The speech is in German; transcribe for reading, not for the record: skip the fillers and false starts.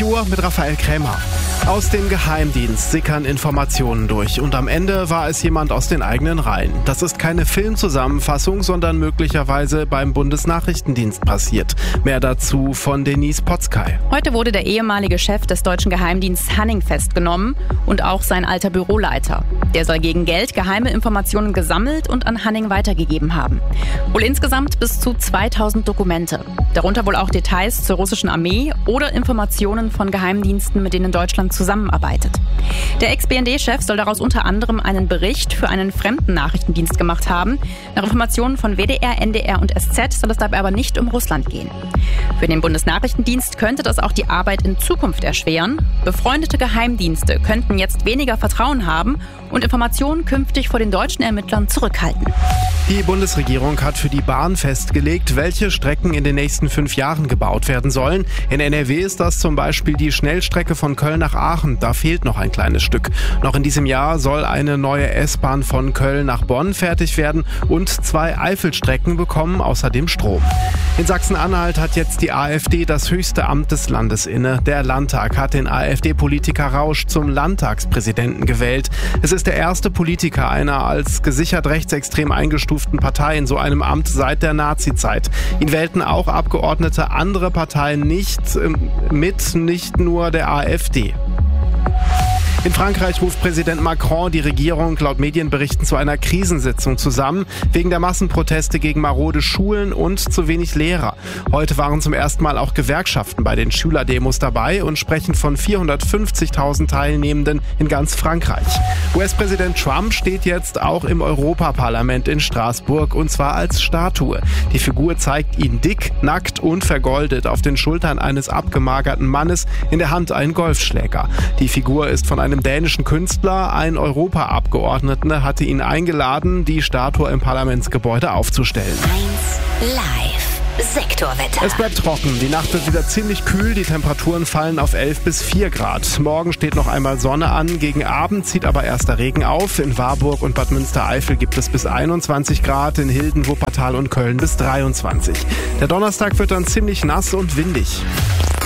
20 Uhr mit Raphael Krämer. Aus dem Geheimdienst sickern Informationen durch und am Ende war es jemand aus den eigenen Reihen. Das ist keine Filmzusammenfassung, sondern möglicherweise beim Bundesnachrichtendienst passiert. Mehr dazu von Denise Potzkay. Heute wurde der ehemalige Chef des deutschen Geheimdienstes Hanning festgenommen und auch sein alter Büroleiter. Der soll gegen Geld geheime Informationen gesammelt und an Hanning weitergegeben haben. Wohl insgesamt bis zu 2000 Dokumente. Darunter wohl auch Details zur russischen Armee oder Informationen von Geheimdiensten, mit denen Deutschland zusammenarbeitet. Der Ex-BND-Chef soll daraus unter anderem einen Bericht für einen fremden Nachrichtendienst gemacht haben. Nach Informationen von WDR, NDR und SZ soll es dabei aber nicht um Russland gehen. Für den Bundesnachrichtendienst könnte das auch die Arbeit in Zukunft erschweren. Befreundete Geheimdienste könnten jetzt weniger Vertrauen haben und Informationen künftig vor den deutschen Ermittlern zurückhalten. Die Bundesregierung hat für die Bahn festgelegt, welche Strecken in den nächsten 5 Jahren gebaut werden sollen. In NRW ist das zum Beispiel die Schnellstrecke von Köln nach Aachen. Da fehlt noch ein kleines Stück. Noch in diesem Jahr soll eine neue S-Bahn von Köln nach Bonn fertig werden und 2 Eifelstrecken bekommen außerdem Strom. In Sachsen-Anhalt hat jetzt die AfD das höchste Amt des Landes inne. Der Landtag hat den AfD-Politiker Rausch zum Landtagspräsidenten gewählt. Es ist der erste Politiker einer als gesichert rechtsextrem eingestuften Partei in so einem Amt seit der Nazizeit. Ihn wählten auch Abgeordnete anderer Parteien nicht nur der AfD. In Frankreich ruft Präsident Macron die Regierung laut Medienberichten zu einer Krisensitzung zusammen, wegen der Massenproteste gegen marode Schulen und zu wenig Lehrer. Heute waren zum ersten Mal auch Gewerkschaften bei den Schülerdemos dabei und sprechen von 450.000 Teilnehmenden in ganz Frankreich. US-Präsident Trump steht jetzt auch im Europaparlament in Straßburg und zwar als Statue. Die Figur zeigt ihn dick, nackt und vergoldet auf den Schultern eines abgemagerten Mannes, in der Hand ein Golfschläger. Die Figur ist von einem dänischen Künstler. Ein Europaabgeordneter hatte ihn eingeladen, die Statue im Parlamentsgebäude aufzustellen. 1 Live Sektorwetter. Es bleibt trocken. Die Nacht wird wieder ziemlich kühl. Die Temperaturen fallen auf 11 bis 4 Grad. Morgen steht noch einmal Sonne an. Gegen Abend zieht aber erst der Regen auf. In Warburg und Bad Münstereifel gibt es bis 21 Grad. In Hilden, Wuppertal und Köln bis 23. Der Donnerstag wird dann ziemlich nass und windig.